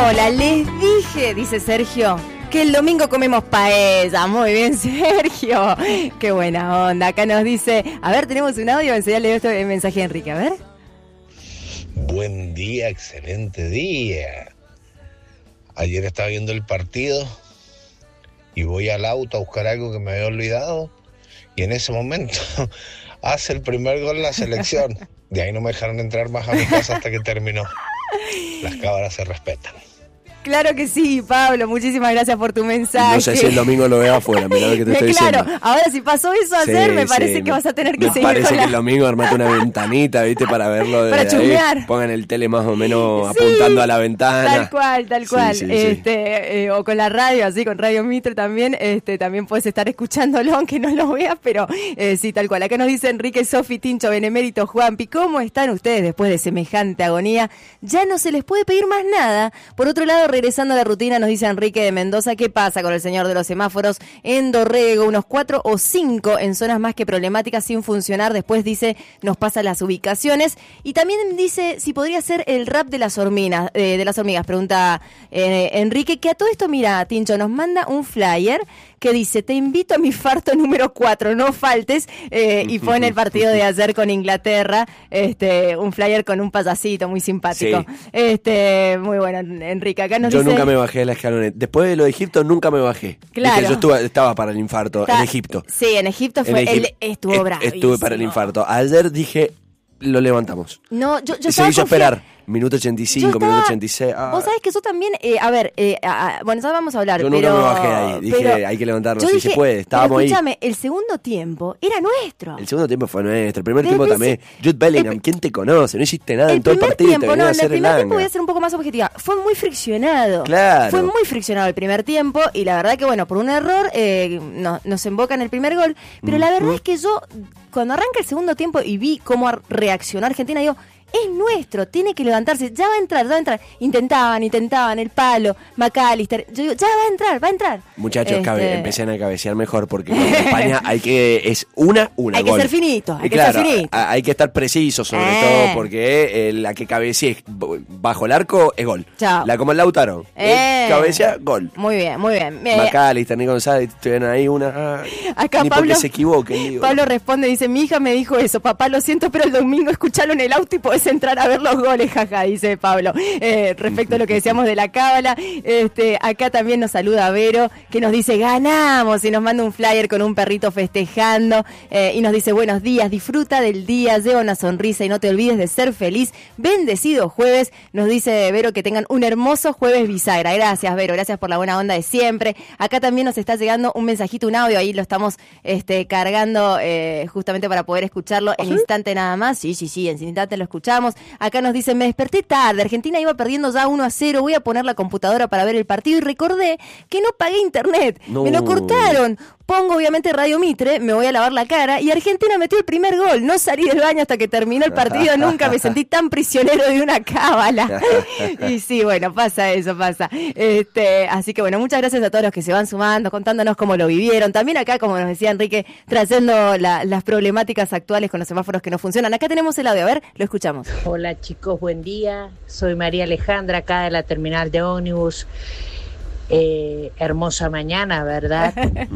Hola, les dije, dice Sergio, que el domingo comemos paella. Muy bien, Sergio. Qué buena onda. Acá nos dice, a ver, tenemos un audio, enseñale este mensaje a Enrique, a ver. Buen día, excelente día. Ayer estaba viendo el partido y voy al auto a buscar algo que me había olvidado y en ese momento hace el primer gol la selección. De ahí no me dejaron entrar más a mi casa hasta que terminó. Las cámaras se respetan. Claro que sí, Pablo, muchísimas gracias por tu mensaje. No sé si el domingo lo veo afuera, mirá lo que te estoy diciendo. Claro, ahora si pasó eso ayer, me parece que vas a tener que seguir parece con que el domingo armate una ventanita, ¿viste? Para verlo desde para chusmear. ahí. Pongan el tele más o menos apuntando a la ventana. Tal cual. Sí. O con la radio, así, con Radio Mitre también, también puedes estar escuchándolo, aunque no lo veas, pero sí, tal cual. Acá nos dice Enrique, Sofi, Tincho, Benemérito, Juanpi, ¿cómo están ustedes después de semejante agonía? Ya no se les puede pedir más nada. Por otro lado, regresando a la rutina, nos dice Enrique de Mendoza, ¿qué pasa con el señor de los semáforos en Dorrego? Unos 4 o 5 en zonas más que problemáticas sin funcionar. Después dice, nos pasa las ubicaciones. Y también dice si podría ser el rap de las hormigas, pregunta Enrique, que a todo esto, mira, Tincho, nos manda un flyer que dice, te invito a mi farto número 4, no faltes, y pone el partido de ayer con Inglaterra, un flyer con un payasito muy simpático. Sí. Muy bueno, Enrique, acá nos dice... Yo nunca me bajé de la escaloneta. Después de lo de Egipto nunca me bajé. Claro. Yo estaba para el infarto en Egipto. Sí, en Egipto él estuvo bravo. Estuve para el infarto. Ayer dije, lo levantamos. No, yo se hizo esperar. Minuto 85, minuto 86. Vos sabés que yo también, bueno, ya vamos a hablar. Yo nunca me bajé ahí. Dije, hay que levantarlo, si se puede. Estábamos ahí. Escúchame, el segundo tiempo era nuestro. El segundo tiempo fue nuestro. El primer tiempo también. Jude Bellingham, ¿quién te conoce? No hiciste nada en todo el partido. El primer tiempo voy a ser un poco más objetiva. Fue muy friccionado. Claro. Fue muy friccionado el primer tiempo. Y la verdad que, bueno, por un error nos emboca en el primer gol. Pero la verdad es que yo, cuando arranca el segundo tiempo y vi cómo reaccionó Argentina, digo... Es nuestro, tiene que levantarse, ya va a entrar. Intentaban, el palo, McAllister. Yo digo, ya va a entrar. Muchachos, empecé a cabecear mejor porque con España es una hay gol. Que ser finito, hay que estar preciso sobre todo porque la que cabecee bajo el arco es gol. Chao. La como el Lautaro, cabecea, gol. Muy bien. McAllister, Nico González, estuvieron ahí acá ni Pablo, porque se equivoquen. Digo. Pablo responde, dice, mi hija me dijo eso, papá, lo siento, pero el domingo escucharon en el auto y podés entrar a ver los goles, jaja, dice Pablo. Respecto a lo que decíamos de la cábala, acá también nos saluda Vero, que nos dice, ganamos, y nos manda un flyer con un perrito festejando, y nos dice, buenos días, disfruta del día, lleva una sonrisa y no te olvides de ser feliz, bendecido jueves, nos dice Vero que tengan un hermoso jueves bisagra. Gracias, Vero, gracias por la buena onda de siempre. Acá también nos está llegando un mensajito, un audio, ahí lo estamos cargando justamente para poder escucharlo en instante nada más. Sí, en instante lo escuchamos. Acá nos dicen, me desperté tarde, Argentina iba perdiendo ya 1-0, voy a poner la computadora para ver el partido y recordé que no pagué internet, me lo cortaron. Pongo obviamente Radio Mitre, me voy a lavar la cara y Argentina metió el primer gol. No salí del baño hasta que terminó el partido, nunca me sentí tan prisionero de una cábala. Y sí, bueno, pasa eso. Así que bueno, muchas gracias a todos los que se van sumando, contándonos cómo lo vivieron. También acá, como nos decía Enrique, trayendo las problemáticas actuales con los semáforos que no funcionan. Acá tenemos el audio, a ver, lo escuchamos. Hola chicos, buen día. Soy María Alejandra, acá de la terminal de ómnibus. Hermosa mañana, ¿verdad?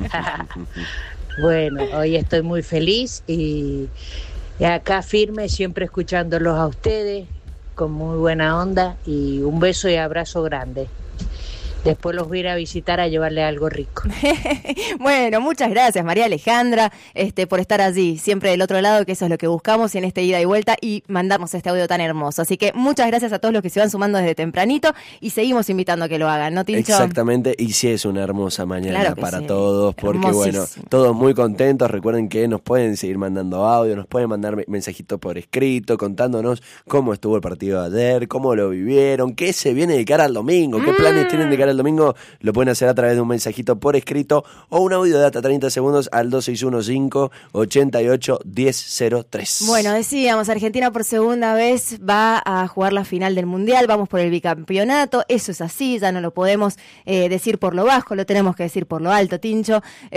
Bueno, hoy estoy muy feliz y acá firme, siempre escuchándolos a ustedes con muy buena onda y un beso y abrazo grande. Después los voy a ir a visitar a llevarle algo rico. Bueno, muchas gracias María Alejandra por estar allí, siempre del otro lado, que eso es lo que buscamos en este ida y vuelta y mandarnos este audio tan hermoso. Así que muchas gracias a todos los que se van sumando desde tempranito y seguimos invitando a que lo hagan, ¿no, Tincho? Exactamente, y sí es una hermosa mañana para todos, porque bueno, todos muy contentos. Recuerden que nos pueden seguir mandando audio, nos pueden mandar mensajitos por escrito, contándonos cómo estuvo el partido de ayer, cómo lo vivieron, qué se viene de cara al domingo, qué planes tienen de cara el domingo, lo pueden hacer a través de un mensajito por escrito o un audio de hasta 30 segundos al 2615-88-1003. Bueno, decíamos, Argentina por segunda vez va a jugar la final del Mundial, vamos por el bicampeonato, eso es así, ya no lo podemos decir por lo bajo, lo tenemos que decir por lo alto, Tincho.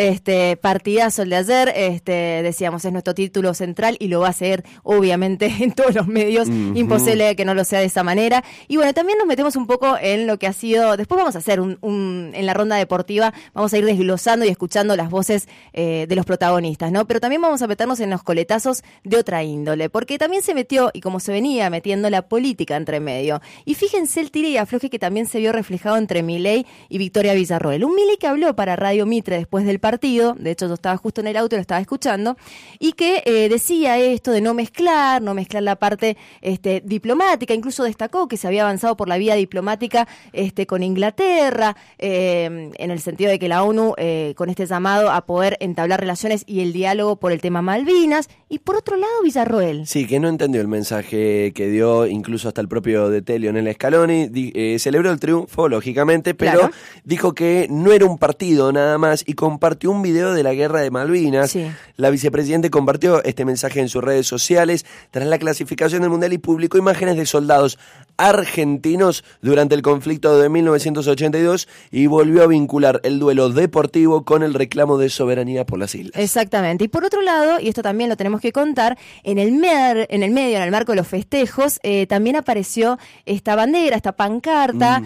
Partidazo el de ayer, decíamos, es nuestro título central y lo va a ser, obviamente, en todos los medios, imposible que no lo sea de esa manera. Y bueno, también nos metemos un poco en lo que ha sido, después vamos a hacer en la ronda deportiva, vamos a ir desglosando y escuchando las voces de los protagonistas, ¿no? Pero también vamos a meternos en los coletazos de otra índole, porque también se metió, y como se venía metiendo, la política entre medio. Y fíjense el tire y afloje que también se vio reflejado entre Milei y Victoria Villarroel. Un Milei que habló para Radio Mitre después del partido, de hecho yo estaba justo en el auto y lo estaba escuchando, y que decía esto de no mezclar la parte diplomática, incluso destacó que se había avanzado por la vía diplomática con Inglaterra, en el sentido de que la ONU, con este llamado a poder entablar relaciones y el diálogo por el tema Malvinas, y por otro lado Villarroel. Sí, que no entendió el mensaje que dio incluso hasta el propio de Telio en el Scaloni, celebró el triunfo, lógicamente, pero claro, dijo que no era un partido nada más y compartió un video de la guerra de Malvinas. Sí. La vicepresidenta compartió este mensaje en sus redes sociales tras la clasificación del Mundial y publicó imágenes de soldados argentinos durante el conflicto de 1982 y volvió a vincular el duelo deportivo con el reclamo de soberanía por las islas. Exactamente. Y por otro lado, y esto también lo tenemos que contar, en el medio, en el marco de los festejos, también apareció esta bandera, esta pancarta,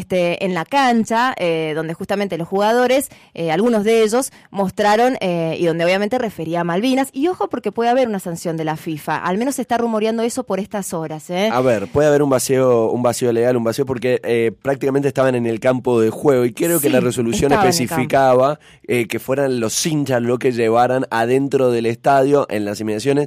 en la cancha, donde justamente los jugadores, algunos de ellos, mostraron, y donde obviamente refería a Malvinas. Y ojo, porque puede haber una sanción de la FIFA. Al menos se está rumoreando eso por estas horas. A ver, puede haber un vacío legal, un vacío porque prácticamente estaban en el campo de juego y creo que la resolución especificaba que fueran los hinchas lo que llevaran adentro del estadio, en las inmediaciones.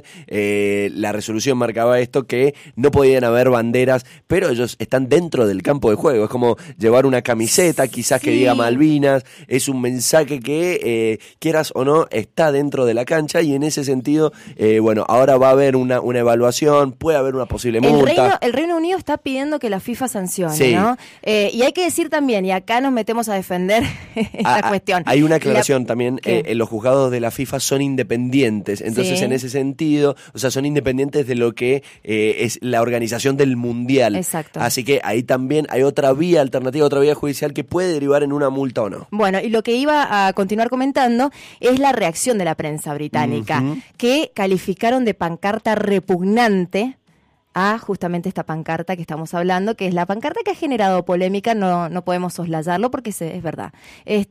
La resolución marcaba esto, que no podían haber banderas, pero ellos están dentro del campo de juego. Es como llevar una camiseta quizás que diga Malvinas, es un mensaje que quieras o no está dentro de la cancha, y en ese sentido, bueno, ahora va a haber una evaluación, puede haber una posible multa. El Reino Unido está pidiendo que la FIFA sancione, ¿no? Y hay que decir también, y acá nos metemos a defender esta cuestión. Hay una aclaración también, los juzgados de la FIFA son independientes, entonces en ese sentido, o sea, son independientes de lo que es la organización del Mundial. Exacto. Así que ahí también hay otra vía alternativa, otra vía judicial que puede derivar en una multa o no. Bueno, y lo que iba a continuar comentando es la reacción de la prensa británica, que calificaron de pancarta repugnante a justamente esta pancarta que estamos hablando, que es la pancarta que ha generado polémica, no podemos soslayarlo porque es verdad.